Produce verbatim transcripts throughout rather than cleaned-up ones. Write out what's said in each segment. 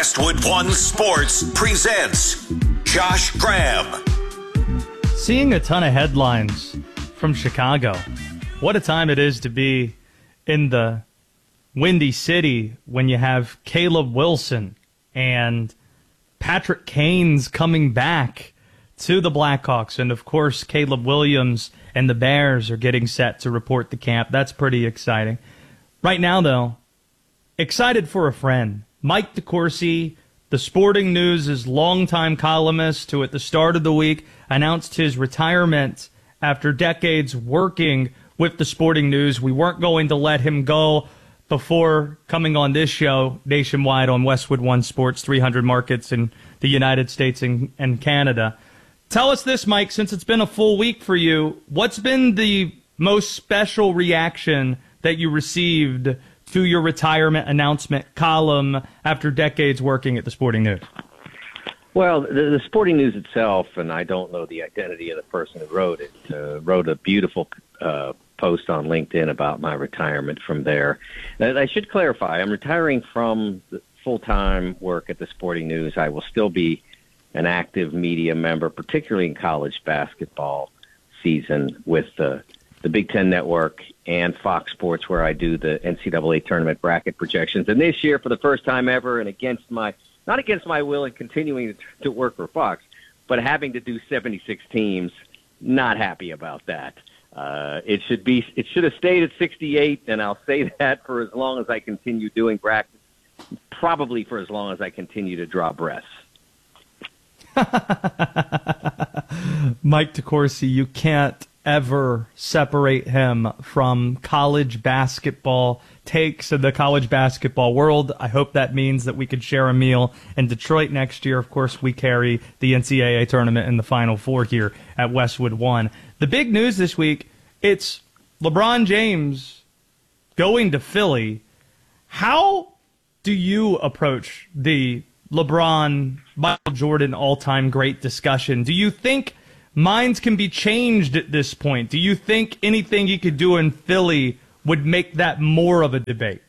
Westwood One Sports presents Josh Graham. Seeing a ton of headlines from Chicago. What a time it is to be in the Windy City when you have Caleb Wilson and Patrick Kane's coming back to the Blackhawks. And, of course, Caleb Williams and the Bears are getting set to report to camp. That's pretty exciting. Right now, though, excited for a friend. Mike DeCourcy, the Sporting News' longtime columnist, who at the start of the week announced his retirement after decades working with the Sporting News. We weren't going to let him go before coming on this show nationwide on Westwood One Sports, three hundred markets in the United States and, and Canada. Tell us this, Mike, since it's been a full week for you, what's been the most special reaction that you received to your retirement announcement column after decades working at the Sporting News? Well, the, the Sporting News itself, and I don't know the identity of the person who wrote it, uh, wrote a beautiful uh, post on LinkedIn about my retirement from there. And I should clarify, I'm retiring from the full-time work at the Sporting News. I will still be an active media member, particularly in college basketball season with the the Big Ten Network and Fox Sports, where I do the N C double A tournament bracket projections. And this year, for the first time ever, and against my, not against my will and continuing to, to work for Fox, but having to do seventy-six teams, not happy about that. Uh, it should be, it should have stayed at sixty-eight, and I'll say that for as long as I continue doing brackets, probably for as long as I continue to draw breaths. Mike DeCourcy, you can't ever separate him from college basketball takes in the college basketball world. I hope that means that we could share a meal in Detroit next year. Of course, we carry the N C double A tournament in the Final Four here at Westwood One. The big news this week, it's LeBron James going to Philly. How do you approach the LeBron, Michael Jordan all-time great discussion? Do you think minds can be changed at this point? Do you think anything you could do in Philly would make that more of a debate?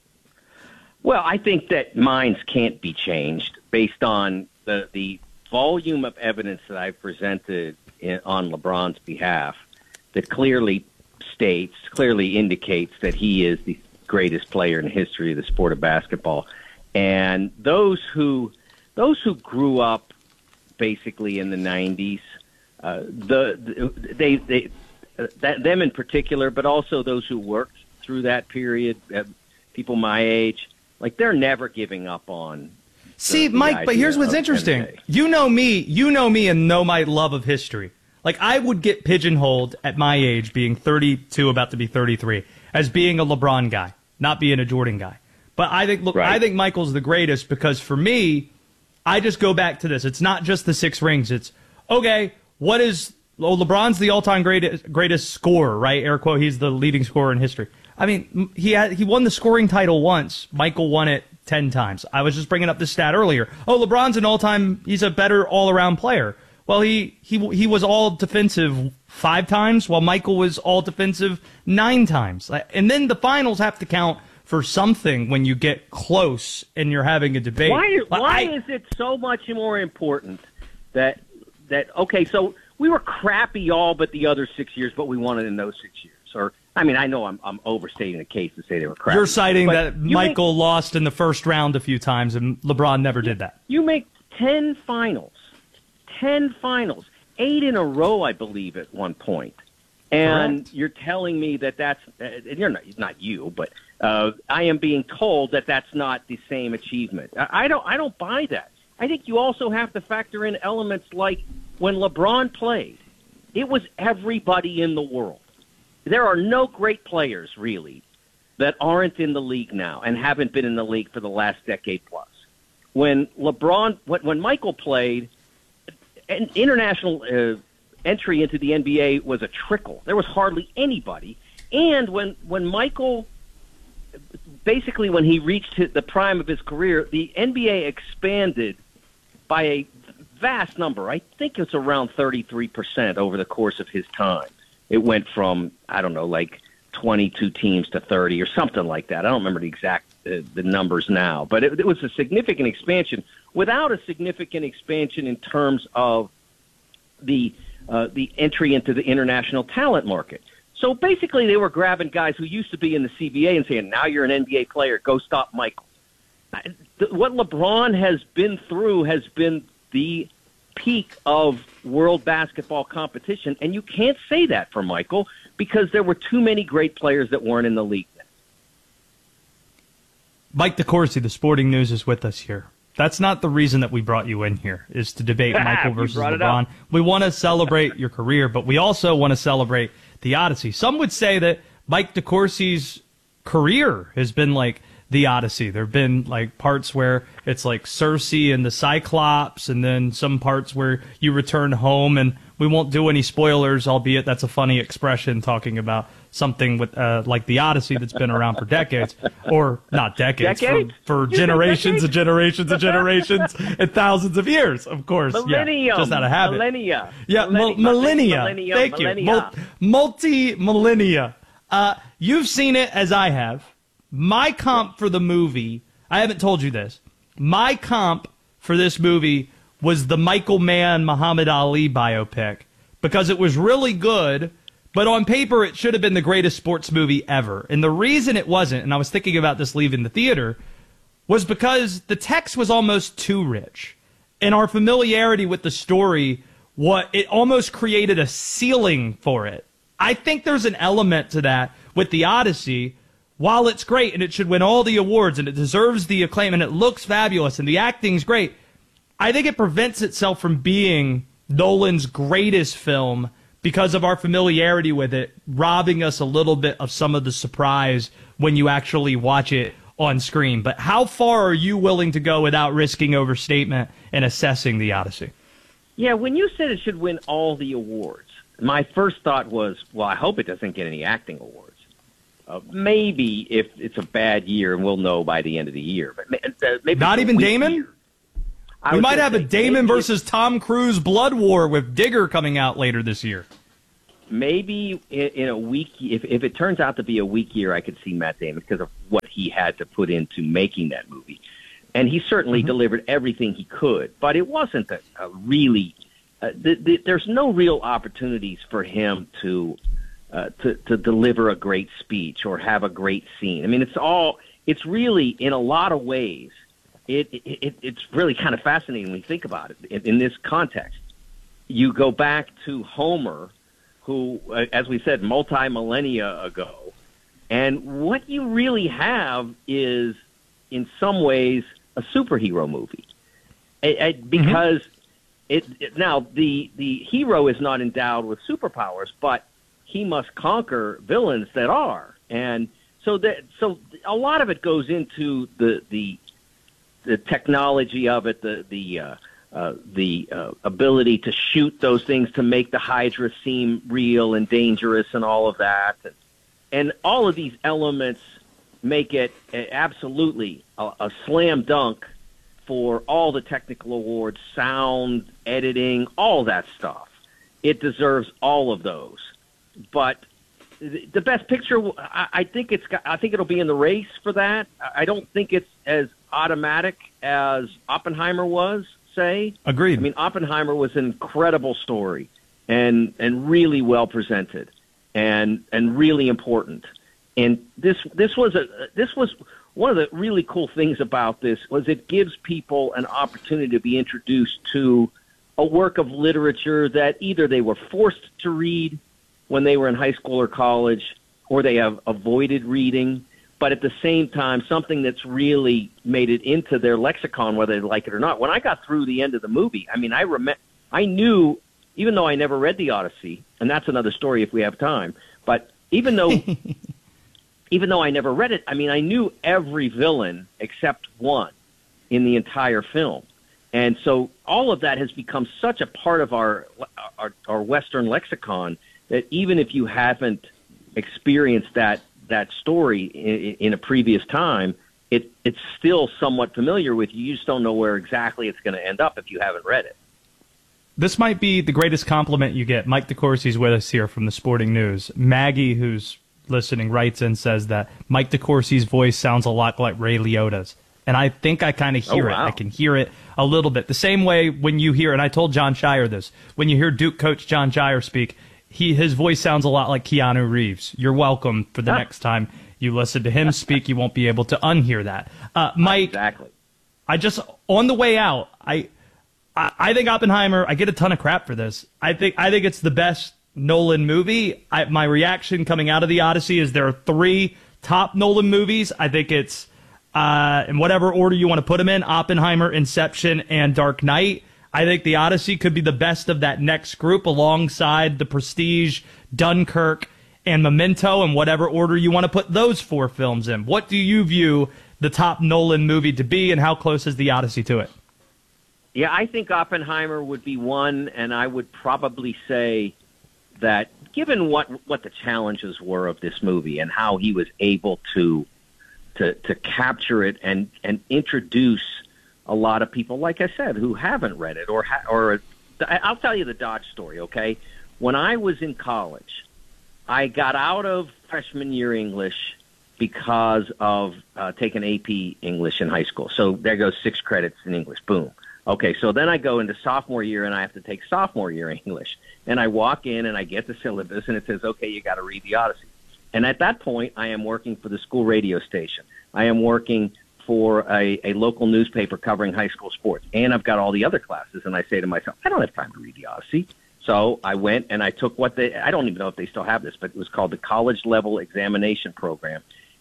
Well, I think that minds can't be changed based on the, the volume of evidence that I've presented in, on LeBron's behalf that clearly states, clearly indicates that he is the greatest player in the history of the sport of basketball. And those who those who grew up basically in the nineties, uh, the, the they they uh, that, them in particular, but also those who worked through that period, uh, people my age, like they're never giving up on. See, the, the Mike, but here's what's interesting. N B A. You know me, you know me, and know my love of history. Like I would get pigeonholed at my age, being thirty-two, about to be thirty-three, as being a LeBron guy, not being a Jordan guy. But I think, look, right. I think Michael's the greatest because for me, I just go back to this. It's not just the six rings. It's, okay, what is, well, LeBron's the all-time greatest, greatest scorer, right? Air quote, he's the leading scorer in history. I mean, he had, he won the scoring title once. Michael won it ten times. I was just bringing up this stat earlier. Oh, LeBron's an all-time, he's a better all-around player. Well, he, he, he was all defensive five times, while Michael was all defensive nine times. And then the finals have to count for something when you get close and you're having a debate. Why, why I, is it so much more important that, that okay, so we were crappy all but the other six years, but we won it in those six years? Or, I mean, I know I'm, I'm overstating the case to say they were crappy. You're citing that you Michael make, lost in the first round a few times and LeBron never did that. You make ten finals, ten finals, eight in a row, I believe, at one point. And Correct. You're telling me that that's uh, you're not not you, but uh, I am being told that that's not the same achievement. I, I don't I don't buy that. I think you also have to factor in elements like when LeBron played, it was everybody in the world. There are no great players really that aren't in the league now and haven't been in the league for the last decade plus. When LeBron, when, when Michael played, an international. Uh, entry into the N B A was a trickle. There was hardly anybody. And when when Michael, basically when he reached the prime of his career, the N B A expanded by a vast number. I think it's around thirty-three percent over the course of his time. It went from, I don't know, like twenty-two teams to thirty or something like that. I don't remember the exact uh, the numbers now, but it, it was a significant expansion without a significant expansion in terms of the uh, the entry into the international talent market. So basically, they were grabbing guys who used to be in the C B A and saying, "Now you're an N B A player, go stop Michael." What LeBron has been through has been the peak of world basketball competition, and you can't say that for Michael because there were too many great players that weren't in the league then. Mike DeCourcy, the Sporting News, is with us here. That's not the reason that we brought you in here, is to debate Michael versus LeBron. We want to celebrate your career, but we also want to celebrate the Odyssey. Some would say that Mike DeCourcy's career has been like the Odyssey. There have been like parts where it's like Cersei and the Cyclops, and then some parts where you return home, and we won't do any spoilers, albeit that's a funny expression talking about something with uh, like the Odyssey that's been around for decades, or not decades, decades? for, for generations and generations and generations and thousands of years, of course. Millennium. Yeah, just out of habit. Millennia. Yeah, Millennia. millennia. millennia. Thank millennia. you. Mul- multi-millennia. Uh, you've seen it as I have. My comp for the movie, I haven't told you this, my comp for this movie was the Michael Mann Muhammad Ali biopic because it was really good, but on paper it should have been the greatest sports movie ever. And the reason it wasn't, and I was thinking about this leaving the theater, was because the text was almost too rich. And our familiarity with the story, what it almost created a ceiling for it. I think there's an element to that with the Odyssey. While it's great and it should win all the awards and it deserves the acclaim and it looks fabulous and the acting's great, I think it prevents itself from being Nolan's greatest film because of our familiarity with it, robbing us a little bit of some of the surprise when you actually watch it on screen. But how far are you willing to go without risking overstatement in assessing the Odyssey? Yeah, when you said it should win all the awards, my first thought was, well, I hope it doesn't get any acting awards. Uh, maybe if it's a bad year, and we'll know by the end of the year. But uh, maybe not even Damon. We might have a Damon versus Tom Cruise blood war with Digger coming out later this year. Maybe in, in a weak, if if it turns out to be a weak year, I could see Matt Damon because of what he had to put into making that movie, and he certainly mm-hmm. delivered everything he could. But it wasn't a, a really. Uh, the, the, there's no real opportunities for him to. Uh, to, to deliver a great speech or have a great scene. I mean, it's all, it's really, in a lot of ways, it, it it's really kind of fascinating when you think about it in, in this context. You go back to Homer, who, uh, as we said, multi-millennia ago, and what you really have is, in some ways, a superhero movie. It, it, because mm-hmm. it, it now, the, the hero is not endowed with superpowers, but he must conquer villains that are, and so that so a lot of it goes into the the the technology of it, the the uh, uh, the uh, ability to shoot those things to make the Hydra seem real and dangerous, and all of that, and, and all of these elements make it absolutely a, a slam dunk for all the technical awards, sound, editing, all that stuff. It deserves all of those. But the best picture, I, I think it's. I think it'll be in the race for that. I don't think it's as automatic as Oppenheimer was. Say, agreed. I mean, Oppenheimer was an incredible story, and and really well presented, and and really important. And this this was a this was one of the really cool things about this was it gives people an opportunity to be introduced to a work of literature that either they were forced to read when they were in high school or college, or they have avoided reading, but at the same time, something that's really made it into their lexicon, whether they like it or not. When I got through the end of the movie, I mean, I rem- I knew, even though I never read the Odyssey, and that's another story if we have time, but even though, even though I never read it, I mean, I knew every villain except one in the entire film. And so all of that has become such a part of our our, our Western lexicon that even if you haven't experienced that that story in, in a previous time, it it's still somewhat familiar with you. You just don't know where exactly it's going to end up if you haven't read it. This might be the greatest compliment you get. Mike DeCourcy's with us here from the Sporting News. Maggie, who's listening writes in, says that Mike DeCourcy's voice sounds a lot like Ray Liotta's. And I think I kind of hear oh, wow. it. I can hear it a little bit. The same way when you hear, and I told John Shire this, when you hear Duke coach John Shire speak, he his voice sounds a lot like Keanu Reeves. You're welcome for the huh. next time you listen to him speak. You won't be able to unhear that. Uh, Mike, exactly. I just, on the way out, I, I I think Oppenheimer, I get a ton of crap for this. I think I think it's the best Nolan movie. I, my reaction coming out of the Odyssey is there are three top Nolan movies. I think it's, uh, in whatever order you want to put them in, Oppenheimer, Inception, and Dark Knight. I think the Odyssey could be the best of that next group alongside The Prestige, Dunkirk, and Memento, in whatever order you want to put those four films in. What do you view the top Nolan movie to be, and how close is the Odyssey to it? Yeah, I think Oppenheimer would be one, and I would probably say that given what what the challenges were of this movie and how he was able to to to capture it and and introduce a lot of people, like I said, who haven't read it or ha- or I'll tell you the Dodge story, okay? When I was in college, I got out of freshman year English because of uh, taking A P English in high school. So there goes six credits in English. Boom. Okay, so then I go into sophomore year and I have to take sophomore year English. And I walk in and I get the syllabus and it says, okay, you got to read the Odyssey. And at that point, I am working for the school radio station. I am working for a, a local newspaper covering high school sports. And I've got all the other classes. And I say to myself, I don't have time to read the Odyssey. So I went and I took what they, I don't even know if they still have this, but it was called the College Level Examination Program.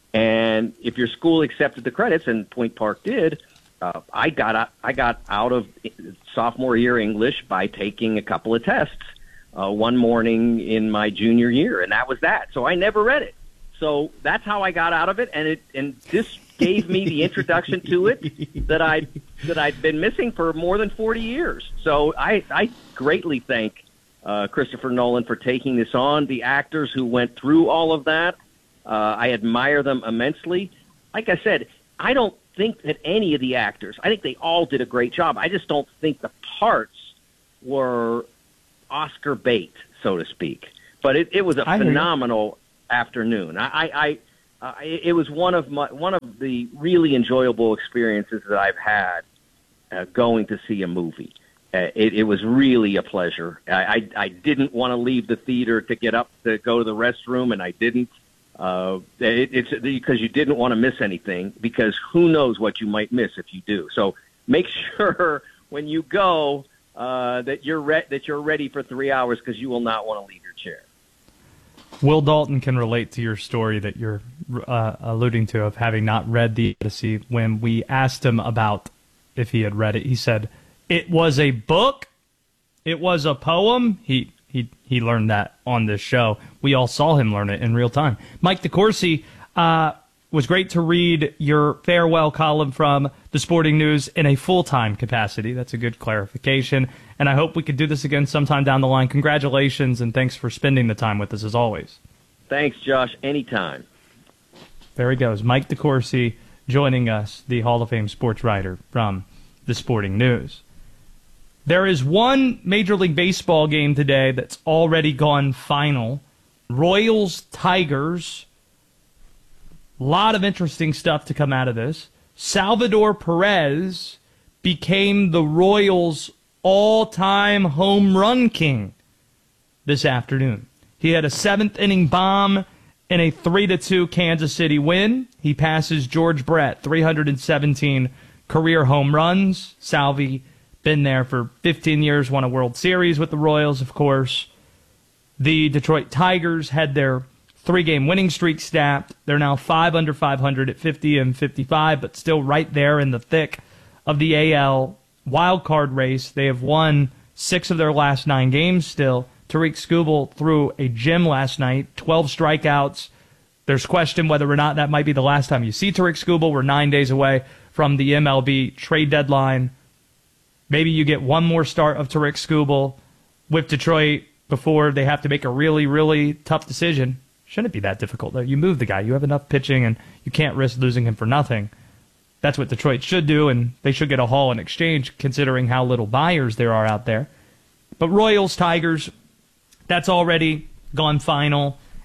And if your school accepted the credits, and Point Park did, uh, I got out, I got out of sophomore year English by taking a couple of tests uh, one morning in my junior year, and that was that. So I never read it. So that's how I got out of it, and it and this gave me the introduction to it that I that I'd been missing for more than forty years. So I I greatly thank uh, Christopher Nolan for taking this on. The actors who went through all of that, uh, I admire them immensely. Like I said, I don't think that any of the actors, I think they all did a great job. I just don't think the parts were Oscar bait, so to speak. But it, it was a I phenomenal afternoon. I, I, I uh, it was one of my one of the really enjoyable experiences that I've had uh, going to see a movie. Uh, it, it was really a pleasure. I, I, I didn't want to leave the theater to get up to go to the restroom, and I didn't. Uh, it, it's because you didn't want to miss anything, because who knows what you might miss if you do. So make sure when you go uh, that you're re- that you're ready for three hours, because you will not want to leave your chair. Will Dalton can relate to your story that you're uh, alluding to of having not read the Odyssey. When we asked him about if he had read it, he said it was a book, it was a poem. He he he learned that on this show. We all saw him learn it in real time. Mike DeCourcy, uh, was great to read your farewell column from The Sporting News in a full-time capacity. That's a good clarification. And I hope we could do this again sometime down the line. Congratulations, and thanks for spending the time with us as always. Thanks, Josh. Anytime. There he goes. Mike DeCourcy joining us, the Hall of Fame sports writer from The Sporting News. There is one Major League Baseball game today that's already gone final. Royals-Tigers. A lot of interesting stuff to come out of this. Salvador Perez became the Royals' all-time home run king this afternoon. He had a seventh-inning bomb in a three to two Kansas City win. He passes George Brett, three hundred seventeen career home runs. Salvi, been there for fifteen years, won a World Series with the Royals, of course. The Detroit Tigers had their three-game winning streak snapped. They're now five under five hundred at fifty and fifty-five, but still right there in the thick of the A L wild card race. They have won six of their last nine games still. Tariq Skubal threw a gem last night, twelve strikeouts. There's question whether or not that might be the last time you see Tariq Skubal. We're nine days away from the M L B trade deadline. Maybe you get one more start of Tariq Skubal with Detroit before they have to make a really, really tough decision. Shouldn't be that difficult, though. You move the guy. You have enough pitching, and you can't risk losing him for nothing. That's what Detroit should do, and they should get a haul in exchange, considering how little buyers there are out there. But Royals, Tigers, that's already gone final.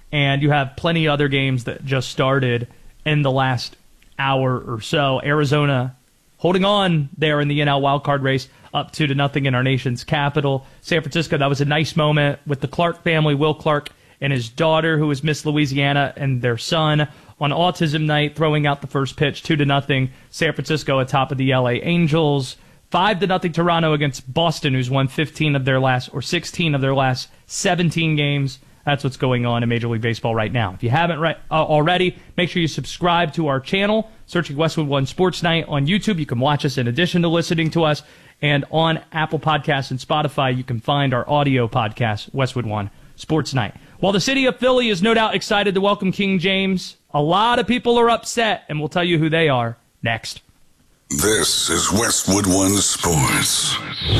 and you have plenty of other games that just started in the last hour or so. Arizona holding on there in the N L wildcard race, up two to nothing in our nation's capital. San Francisco, that was a nice moment with the Clark family, Will Clark and his daughter, who is Miss Louisiana, and their son on autism night, throwing out the first pitch, two to nothing. San Francisco atop of the L A Angels. Five to nothing Toronto against Boston, who's won fifteen of their last, or sixteen of their last seventeen games. That's what's going on in Major League Baseball right now. If you haven't right, uh, already, make sure you subscribe to our channel. Searching Westwood One Sports Night on YouTube. You can watch us in addition to listening to us. And on Apple Podcasts and Spotify, you can find our audio podcast, Westwood One Sports Night. While the city of Philly is no doubt excited to welcome King James, a lot of people are upset, and we'll tell you who they are next. This is Westwood One Sports.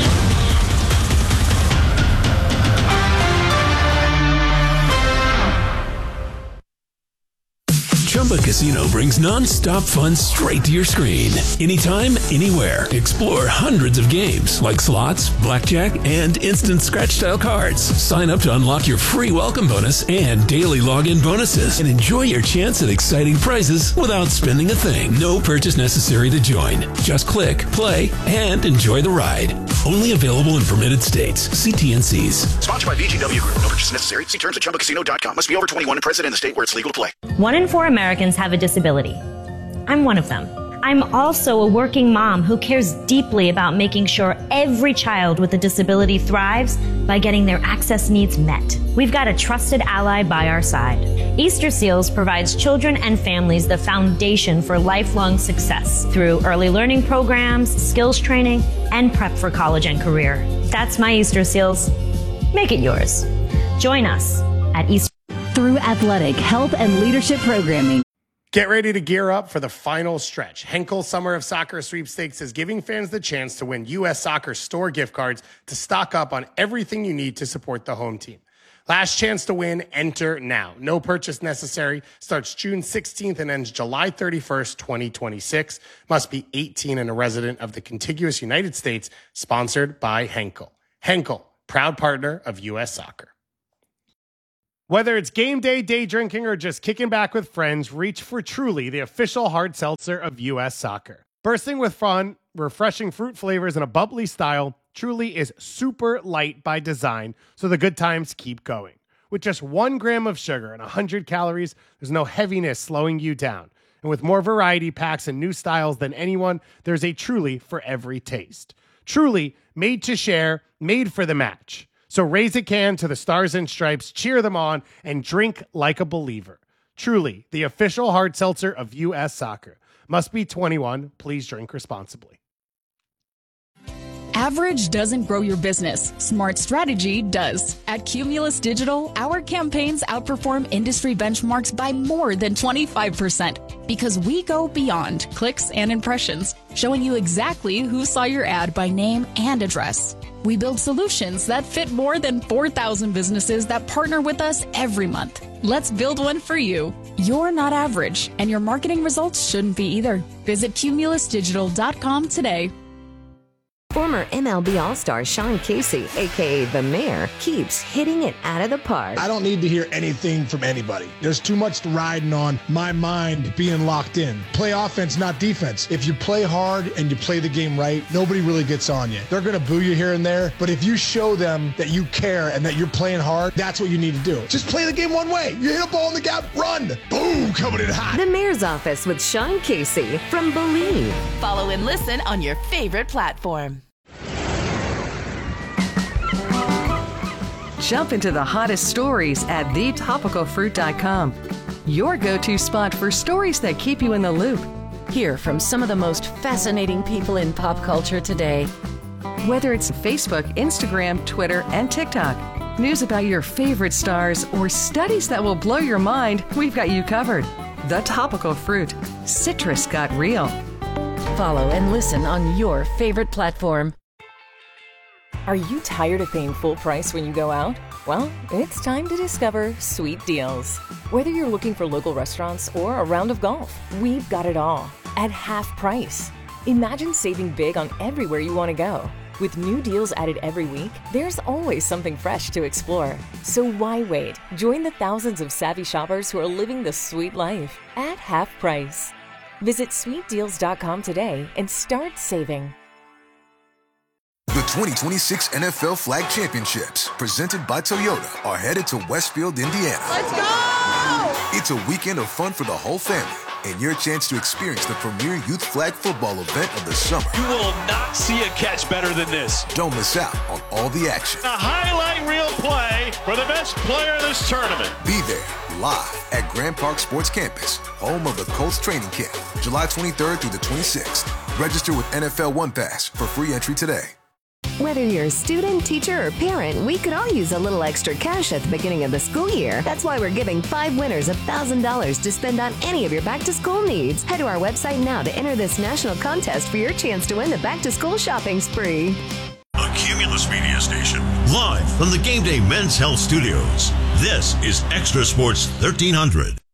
Chumba Casino brings non-stop fun straight to your screen. Anytime, anywhere. Explore hundreds of games like slots, blackjack, and instant scratch-style cards. Sign up to unlock your free welcome bonus and daily login bonuses. And enjoy your chance at exciting prizes without spending a thing. No purchase necessary to join. Just click, play, and enjoy the ride. Only available in permitted states. See T N Cs. Sponsored by V G W Group. No purchase necessary. See terms at Chumba Casino dot com. Must be over twenty-one and present in the state where it's legal to play. One in four Americans have a disability. I'm one of them. I'm also a working mom who cares deeply about making sure every child with a disability thrives by getting their access needs met. We've got a trusted ally by our side. Easter Seals provides children and families the foundation for lifelong success through early learning programs, skills training, and prep for college and career. That's my Easter Seals. Make it yours. Join us at Easter. Through athletic, health, and leadership programming. Get ready to gear up for the final stretch. Henkel Summer of Soccer Sweepstakes is giving fans the chance to win U S Soccer store gift cards to stock up on everything you need to support the home team. Last chance to win, enter now. No purchase necessary. Starts June sixteenth and ends July thirty-first, twenty twenty-six. Must be eighteen and a resident of the contiguous United States. Sponsored by Henkel. Henkel, proud partner of U S Soccer. Whether it's game day, day drinking, or just kicking back with friends, reach for Truly, the official hard seltzer of U S Soccer. Bursting with fun, refreshing fruit flavors, and a bubbly style, Truly is super light by design, so the good times keep going. With just one gram of sugar and one hundred calories, there's no heaviness slowing you down. And with more variety packs and new styles than anyone, there's a Truly for every taste. Truly, made to share, made for the match. So raise a can to the Stars and Stripes, cheer them on, and drink like a believer. Truly, the official hard seltzer of U S Soccer. Must be twenty-one. Please drink responsibly. Average doesn't grow your business. Smart strategy does. At Cumulus Digital, our campaigns outperform industry benchmarks by more than twenty-five percent because we go beyond clicks and impressions, showing you exactly who saw your ad by name and address. We build solutions that fit more than four thousand businesses that partner with us every month. Let's build one for you. You're not average, and your marketing results shouldn't be either. Visit cumulus digital dot com today. Former M L B All-Star Sean Casey, a k a. The Mayor, keeps hitting it out of the park. I don't need to hear anything from anybody. There's too much riding on my mind being locked in. Play offense, not defense. If you play hard and you play the game right, nobody really gets on you. They're going to boo you here and there, but if you show them that you care and that you're playing hard, that's what you need to do. Just play the game one way. You hit a ball in the gap, run. Boom, coming in hot. The Mayor's Office with Sean Casey from Believe. Follow and listen on your favorite platform. Jump into the hottest stories at the topical fruit dot com. Your go-to spot for stories that keep you in the loop. Hear from some of the most fascinating people in pop culture today. Whether it's Facebook, Instagram, Twitter, and TikTok, news about your favorite stars, or studies that will blow your mind, we've got you covered. The Topical Fruit. Citrus got real. Follow and listen on your favorite platform. Are you tired of paying full price when you go out? Well, it's time to discover Sweet Deals. Whether you're looking for local restaurants or a round of golf, we've got it all at half price. Imagine saving big on everywhere you want to go. With new deals added every week, there's always something fresh to explore. So why wait? Join the thousands of savvy shoppers who are living the sweet life at half price. Visit sweet deals dot com today and start saving. The twenty twenty-six N F L Flag Championships, presented by Toyota, are headed to Westfield, Indiana. Let's go! It's a weekend of fun for the whole family, and your chance to experience the premier youth flag football event of the summer. You will not see a catch better than this. Don't miss out on all the action. A highlight reel play for the best player in this tournament. Be there, live at Grand Park Sports Campus, home of the Colts training camp, July twenty-third through the twenty-sixth. Register with N F L One Pass for free entry today. Whether you're a student, teacher, or parent, we could all use a little extra cash at the beginning of the school year. That's why we're giving five winners one thousand dollars to spend on any of your back-to-school needs. Head to our website now to enter this national contest for your chance to win the back-to-school shopping spree. A Cumulus Media Station, live from the Game Day Men's Health Studios. This is Extra Sports thirteen hundred.